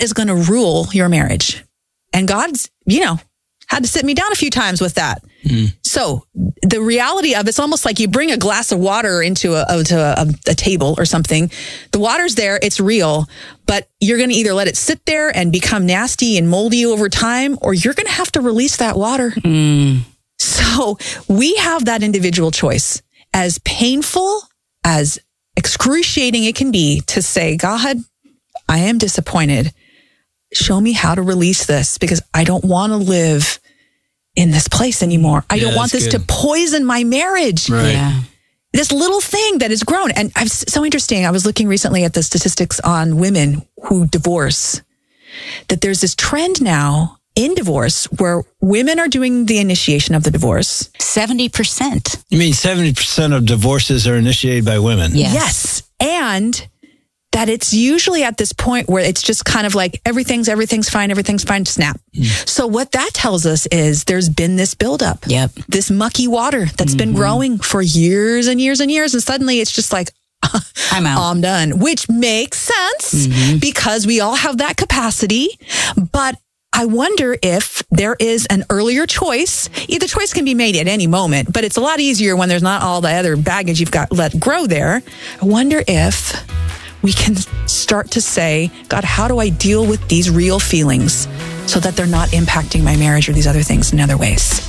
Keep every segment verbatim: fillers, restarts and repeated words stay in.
that is going to rule your marriage. And God's, you know, had to sit me down a few times with that. Mm. So the reality of it's almost like you bring a glass of water into a, into a, a table or something. The water's there, it's real, but you're going to either let it sit there and become nasty and moldy over time, or you're going to have to release that water. Mm. So we have that individual choice. As painful, as excruciating it can be to say, God, I am disappointed. Show me how to release this because I don't want to live in this place anymore. I yeah, don't want this good. to poison my marriage. Right. Yeah. This little thing that has grown. And I've, so interesting. I was looking recently at the statistics on women who divorce, that there's this trend now in divorce where women are doing the initiation of the divorce. seventy percent. You mean seventy percent of divorces are initiated by women? Yes. Yes. And that it's usually at this point where it's just kind of like everything's, everything's fine, everything's fine, snap. Mm. So what that tells us is there's been this buildup. Yep. This mucky water that's mm-hmm. been growing for years and years and years. And suddenly it's just like, I'm out. I'm done, which makes sense mm-hmm. because we all have that capacity. But I wonder if there is an earlier choice. Either choice can be made at any moment, but it's a lot easier when there's not all the other baggage you've got let grow there. I wonder if we can start to say, God, how do I deal with these real feelings so that they're not impacting my marriage or these other things in other ways?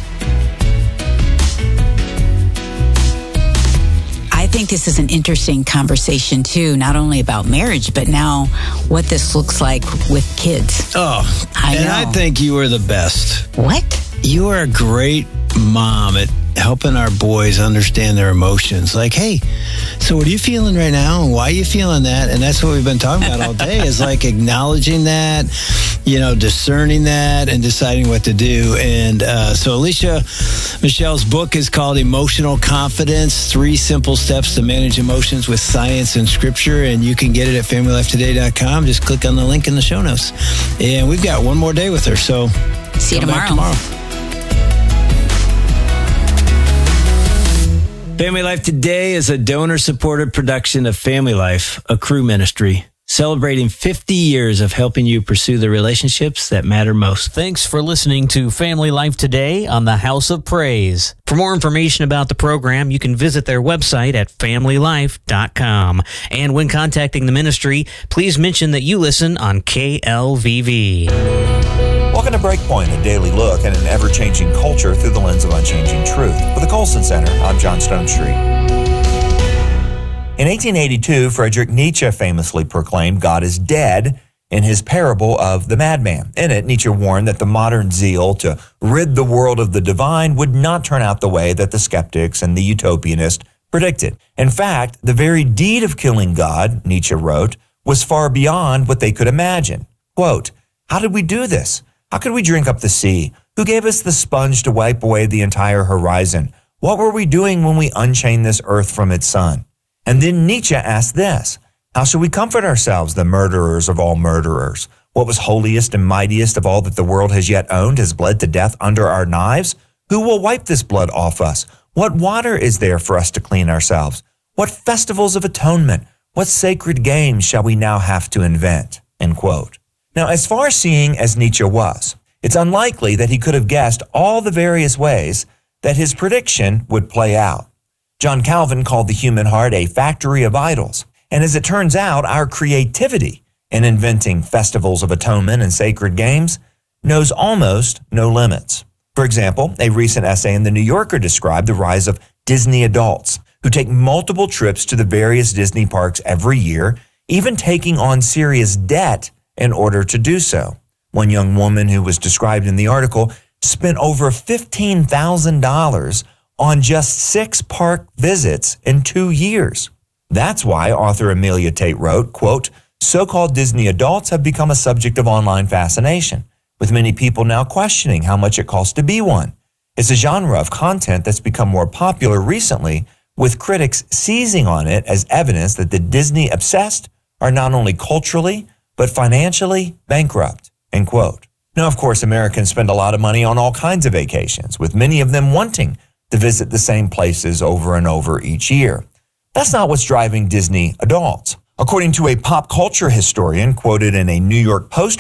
I think this is an interesting conversation, too, not only about marriage, but now what this looks like with kids. Oh, I and know. I think you are the best. What? You are a great mom at helping our boys understand their emotions. Like, hey, so what are you feeling right now? And why are you feeling that? And that's what we've been talking about all day is like acknowledging that, you know, discerning that and deciding what to do. And uh, so Alicia Michelle's book is called Emotional Confidence, Three Simple Steps to Manage Emotions with Science and Scripture. And you can get it at family life today dot com. Just click on the link in the show notes. And we've got one more day with her. So see you tomorrow. tomorrow. Family Life Today is a donor-supported production of Family Life, a crew ministry, celebrating fifty years of helping you pursue the relationships that matter most. Thanks for listening to Family Life Today on the House of Praise. For more information about the program, you can visit their website at family life dot com. And when contacting the ministry, please mention that you listen on K L V V. Welcome to Breakpoint, a daily look at an ever-changing culture through the lens of unchanging truth. For the Colson Center, I'm John Stone Street. In eighteen eighty-two, Friedrich Nietzsche famously proclaimed God is dead in his parable of the madman. In it, Nietzsche warned that the modern zeal to rid the world of the divine would not turn out the way that the skeptics and the utopianists predicted. In fact, the very deed of killing God, Nietzsche wrote, was far beyond what they could imagine. Quote, "How did we do this? How could we drink up the sea? Who gave us the sponge to wipe away the entire horizon? What were we doing when we unchained this earth from its sun?" And then Nietzsche asked this, "How shall we comfort ourselves, the murderers of all murderers? What was holiest and mightiest of all that the world has yet owned has bled to death under our knives? Who will wipe this blood off us? What water is there for us to clean ourselves? What festivals of atonement? What sacred games shall we now have to invent?" End quote. Now, as far-seeing as Nietzsche was, it's unlikely that he could have guessed all the various ways that his prediction would play out. John Calvin called the human heart a factory of idols, and as it turns out, our creativity in inventing festivals of atonement and sacred games knows almost no limits. For example, a recent essay in The New Yorker described the rise of Disney adults who take multiple trips to the various Disney parks every year, even taking on serious debt in order to do so. One young woman who was described in the article spent over fifteen thousand dollars on just six park visits in two years. That's why author Amelia Tate wrote, quote, "So-called Disney adults have become a subject of online fascination, with many people now questioning how much it costs to be one. It's a genre of content that's become more popular recently, with critics seizing on it as evidence that the Disney-obsessed are not only culturally, but financially bankrupt," end quote. Now, of course, Americans spend a lot of money on all kinds of vacations, with many of them wanting to visit the same places over and over each year. That's not what's driving Disney adults. According to a pop culture historian quoted in a New York Post